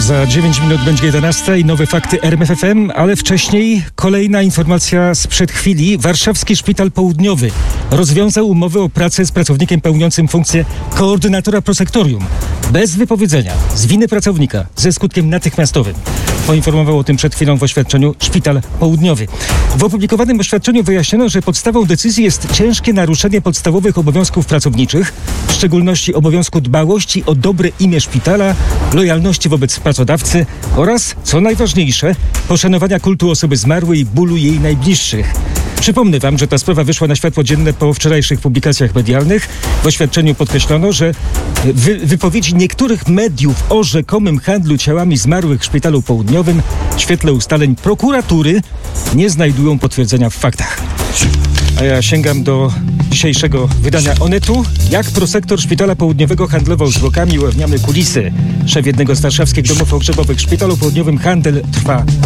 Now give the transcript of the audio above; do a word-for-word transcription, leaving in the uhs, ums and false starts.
Za dziewięć minut będzie jedenasta i nowe fakty R M F F M, ale wcześniej kolejna informacja sprzed chwili. Warszawski Szpital Południowy rozwiązał umowę o pracę z pracownikiem pełniącym funkcję koordynatora prosektorium. Bez wypowiedzenia, z winy pracownika, ze skutkiem natychmiastowym. Poinformował o tym przed chwilą w oświadczeniu Szpital Południowy. W opublikowanym oświadczeniu wyjaśniono, że podstawą decyzji jest ciężkie naruszenie podstawowych obowiązków pracowniczych, w szczególności obowiązku dbałości o dobre imię szpitala, lojalności wobec pracodawcy oraz, co najważniejsze, poszanowania kultu osoby zmarłej i bólu jej najbliższych. Przypomnę wam, że ta sprawa wyszła na światło dzienne po wczorajszych publikacjach medialnych. W oświadczeniu podkreślono, że wy, wypowiedzi niektórych mediów o rzekomym handlu ciałami zmarłych w Szpitalu Południowym w świetle ustaleń prokuratury nie znajdują potwierdzenia w faktach. A ja sięgam do dzisiejszego wydania Onetu. Jak prosektor Szpitala Południowego handlował zwłokami, ujawniamy kulisy. Szef jednego z warszawskich domów pogrzebowych w Szpitalu Południowym: handel trwa